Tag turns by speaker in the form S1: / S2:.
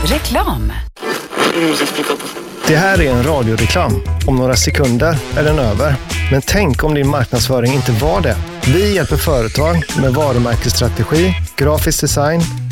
S1: Reklam.
S2: Det här är en radioreklam. Om några sekunder är den över. Men tänk om din marknadsföring inte var det. Vi hjälper företag med varumärkesstrategi, grafisk design,